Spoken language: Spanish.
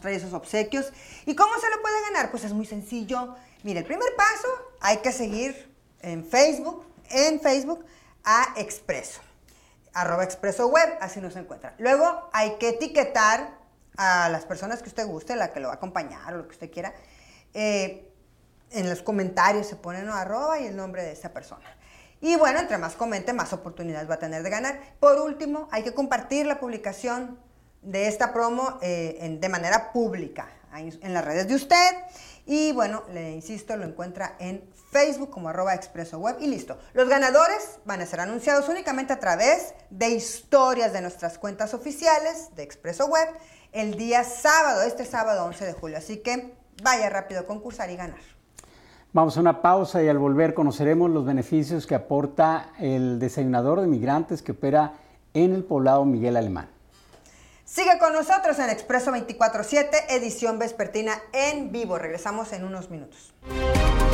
trae esos obsequios. ¿Y cómo se lo puede ganar? Pues es muy sencillo. Mire, el primer paso, hay que seguir en Facebook a Expreso, @ExpresoWeb, así nos encuentra. Luego hay que etiquetar a las personas que usted guste, la que lo va a acompañar o lo que usted quiera. En los comentarios se ponen @ y el nombre de esa persona. Y bueno, entre más comente, más oportunidades va a tener de ganar. Por último, hay que compartir la publicación de esta promo de manera pública en las redes de usted. Y bueno, le insisto, lo encuentra en Facebook como @ExpresoWeb y listo. Los ganadores van a ser anunciados únicamente a través de historias de nuestras cuentas oficiales de Expreso Web el día sábado, este sábado 11 de julio. Así que vaya rápido a concursar y ganar. Vamos a una pausa y al volver conoceremos los beneficios que aporta el desayunador de migrantes que opera en el poblado Miguel Alemán. Sigue con nosotros en Expreso 24/7, edición vespertina en vivo. Regresamos en unos minutos.